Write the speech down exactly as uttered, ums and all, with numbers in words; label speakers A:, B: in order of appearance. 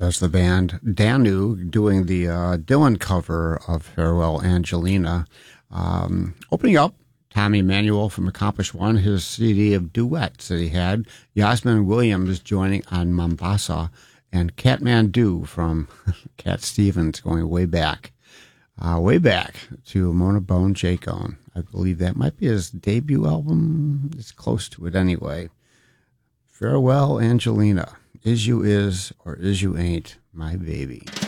A: That's the band Danu doing the uh, Dylan cover of Farewell Angelina. Um, opening up, Tommy Emmanuel from Accomplished One, his C D of duets that he had. Yasmin Williams joining on Mombasa. And Catmandu from Cat Stevens, going way back. Uh, way back to Mona Bone Jacone. I believe that might be his debut album. It's close to it anyway. Farewell Angelina. Is you is or is you ain't my baby.